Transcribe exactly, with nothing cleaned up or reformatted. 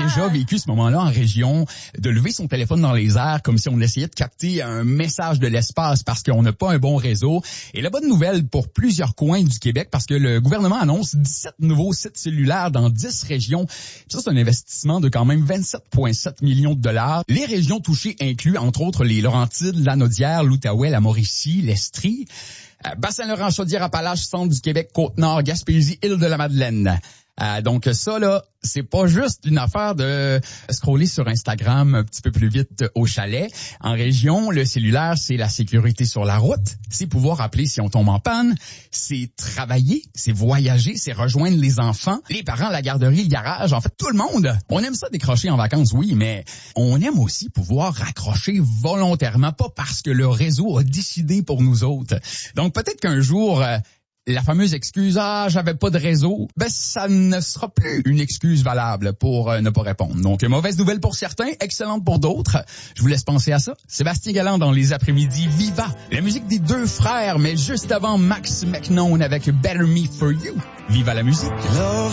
déjà vécu ce moment-là en région, de lever son téléphone dans les airs comme si on essayait de capter un message de l'espace parce qu'on n'a pas un bon réseau. Et la bonne nouvelle pour plusieurs coins du Québec, parce que le gouvernement annonce dix-sept nouveaux sites cellulaires dans dix régions. Ça, c'est un investissement de quand même vingt-sept virgule sept millions de dollars. Les régions touchées incluent, entre autres, les Laurentides, Lanaudière, l'Outaouais, la Mauricie, l'Estrie, euh, Bas-Saint-Laurent, Chaudière-Appalaches, Centre du Québec, Côte-Nord, Gaspésie, Île-de-la-Madeleine. Euh, donc ça, là, c'est pas juste une affaire de scroller sur Instagram un petit peu plus vite au chalet. En région, le cellulaire, c'est la sécurité sur la route, c'est pouvoir appeler si on tombe en panne, c'est travailler, c'est voyager, c'est rejoindre les enfants, les parents, la garderie, le garage, en fait, tout le monde. On aime ça décrocher en vacances, oui, mais on aime aussi pouvoir raccrocher volontairement, pas parce que le réseau a décidé pour nous autres. Donc peut-être qu'un jour... Euh, la fameuse excuse « Ah, j'avais pas de réseau », ben ça ne sera plus une excuse valable pour euh, ne pas répondre. Donc, mauvaise nouvelle pour certains, excellente pour d'autres. Je vous laisse penser à ça. Sébastien Galland dans les après-midi, Viva, la musique des deux frères, mais juste avant Max McKnown avec « Better Me For You ». Viva la musique.